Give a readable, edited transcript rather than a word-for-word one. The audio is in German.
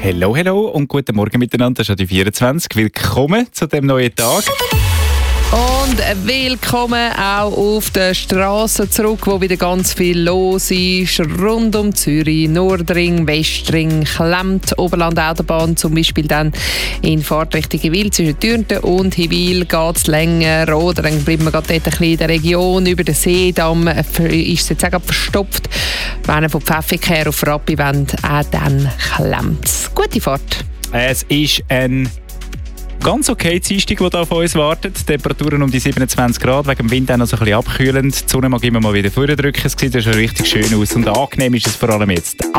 Hello, hello und guten Morgen miteinander. Das ist ja die 24. Willkommen zu dem neuen Tag. Und willkommen auch auf der Straße zurück, wo wieder ganz viel los ist. Rund um Zürich, Nordring, Westring, Klemmt, Oberland-Autobahn zum Beispiel dann in Fahrtrichtung Hewil zwischen Thürnten und Hewil geht es länger. Oder dann bleiben wir gerade dort ein bisschen in der Region. Über den Seedamm ist es jetzt auch verstopft. Wenn ihr von Pfäffik her auf Rappi wollt, auch dann Klemmt. Gute Fahrt. Es ist ein ganz okay Dienstag, die da auf uns wartet. Temperaturen um die 27 Grad, wegen dem Wind auch noch so ein bisschen abkühlend. Die Sonne mag immer mal wieder vordrücken. Es sieht ja schon richtig schön aus und angenehm ist es vor allem jetzt.